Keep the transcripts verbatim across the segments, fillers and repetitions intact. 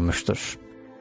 buyurmuştur.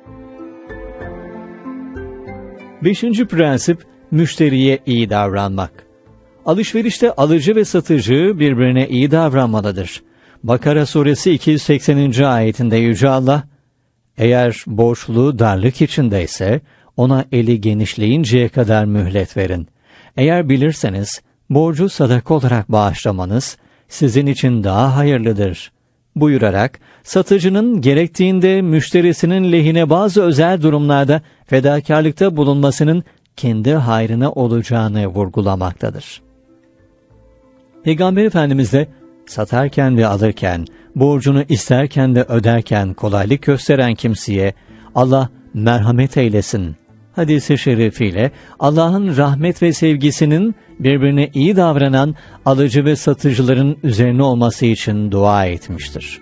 Beşinci prensip, müşteriye iyi davranmak. Alışverişte alıcı ve satıcı birbirine iyi davranmalıdır. Bakara suresi iki yüz sekseninci ayetinde Yüce Allah, eğer borçlu darlık içindeyse ona eli genişleyinceye kadar mühlet verin. Eğer bilirseniz borcu sadaka olarak bağışlamanız sizin için daha hayırlıdır buyurarak satıcının gerektiğinde müşterisinin lehine bazı özel durumlarda fedakarlıkta bulunmasının kendi hayrına olacağını vurgulamaktadır. Peygamber Efendimiz de satarken ve alırken, borcunu isterken ve öderken kolaylık gösteren kimseye Allah merhamet eylesin hadisi şerifiyle Allah'ın rahmet ve sevgisinin birbirine iyi davranan alıcı ve satıcıların üzerine olması için dua etmiştir.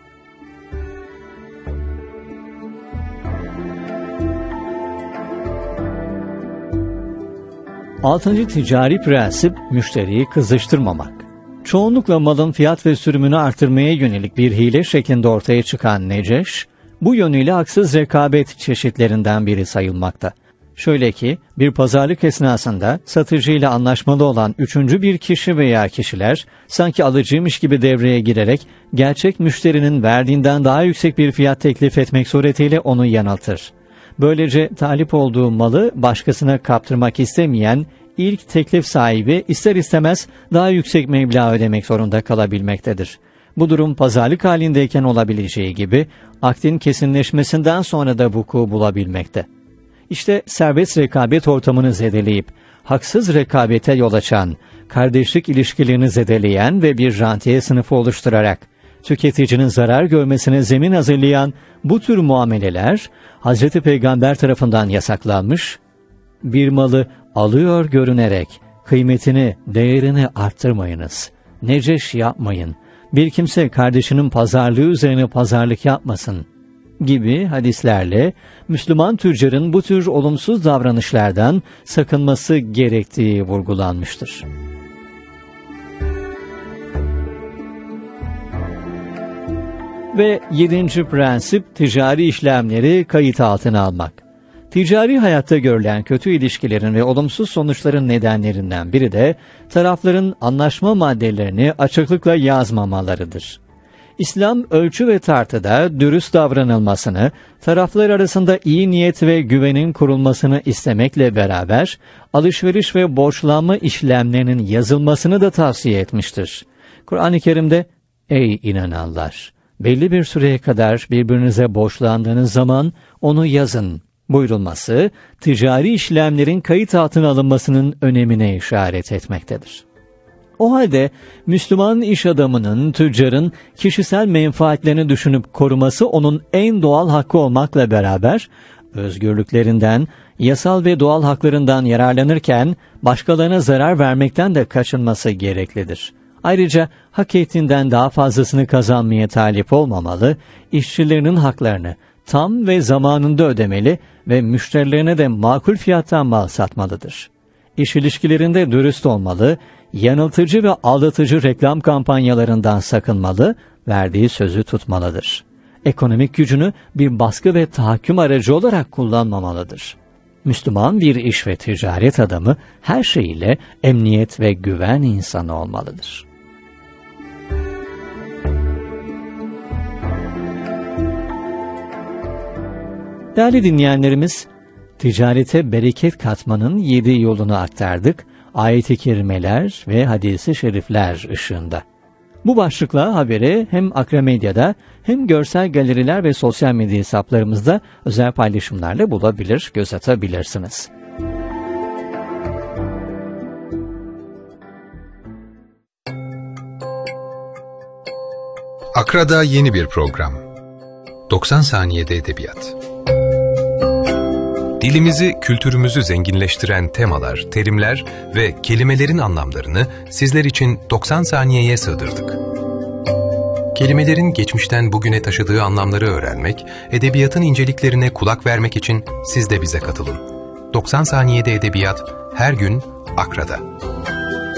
Altıncı ticari prensip, müşteriyi kızıştırmamak. Çoğunlukla malın fiyat ve sürümünü artırmaya yönelik bir hile şeklinde ortaya çıkan Neceş, bu yönüyle haksız rekabet çeşitlerinden biri sayılmakta. Şöyle ki, bir pazarlık esnasında satıcıyla anlaşmalı olan üçüncü bir kişi veya kişiler, sanki alıcıymış gibi devreye girerek, gerçek müşterinin verdiğinden daha yüksek bir fiyat teklif etmek suretiyle onu yanıltır. Böylece talip olduğu malı başkasına kaptırmak istemeyen ilk teklif sahibi ister istemez daha yüksek meblağ ödemek zorunda kalabilmektedir. Bu durum pazarlık halindeyken olabileceği gibi akdin kesinleşmesinden sonra da vuku bulabilmekte. İşte serbest rekabet ortamını zedeleyip haksız rekabete yol açan, kardeşlik ilişkilerini zedeleyen ve bir rantiye sınıfı oluşturarak tüketicinin zarar görmesine zemin hazırlayan bu tür muameleler Hazreti Peygamber tarafından yasaklanmış, bir malı alıyor görünerek kıymetini, değerini arttırmayınız, neceş yapmayın, bir kimse kardeşinin pazarlığı üzerine pazarlık yapmasın gibi hadislerle Müslüman tüccarın bu tür olumsuz davranışlardan sakınması gerektiği vurgulanmıştır. Ve yedinci prensip, ticari işlemleri kayıt altına almak. Ticari hayatta görülen kötü ilişkilerin ve olumsuz sonuçların nedenlerinden biri de tarafların anlaşma maddelerini açıklıkla yazmamalarıdır. İslam ölçü ve tartıda dürüst davranılmasını, taraflar arasında iyi niyet ve güvenin kurulmasını istemekle beraber alışveriş ve borçlanma işlemlerinin yazılmasını da tavsiye etmiştir. Kur'an-ı Kerim'de ey inananlar, belli bir süreye kadar birbirinize borçlandığınız zaman onu yazın buyurulması, ticari işlemlerin kayıt altına alınmasının önemine işaret etmektedir. O halde Müslüman iş adamının, tüccarın kişisel menfaatlerini düşünüp koruması onun en doğal hakkı olmakla beraber, özgürlüklerinden, yasal ve doğal haklarından yararlanırken başkalarına zarar vermekten de kaçınması gereklidir. Ayrıca hak ettiğinden daha fazlasını kazanmaya talip olmamalı, işçilerinin haklarını tam ve zamanında ödemeli ve müşterilerine de makul fiyattan mal satmalıdır. İş ilişkilerinde dürüst olmalı, yanıltıcı ve aldatıcı reklam kampanyalarından sakınmalı, verdiği sözü tutmalıdır. Ekonomik gücünü bir baskı ve tahakküm aracı olarak kullanmamalıdır. Müslüman bir iş ve ticaret adamı her şeyiyle emniyet ve güven insanı olmalıdır. Değerli dinleyenlerimiz, ticarete bereket katmanın yedi yolunu aktardık, ayet-i kerimeler ve hadis-i şerifler ışığında. Bu başlıkla haberi hem Akramedya'da hem görsel galeriler ve sosyal medya hesaplarımızda özel paylaşımlarla bulabilir, göz atabilirsiniz. Akra'da yeni bir program. doksan saniyede edebiyat. Dilimizi, kültürümüzü zenginleştiren temalar, terimler ve kelimelerin anlamlarını sizler için doksan saniyeye sığdırdık. Kelimelerin geçmişten bugüne taşıdığı anlamları öğrenmek, edebiyatın inceliklerine kulak vermek için siz de bize katılın. doksan saniyede edebiyat her gün Akra'da.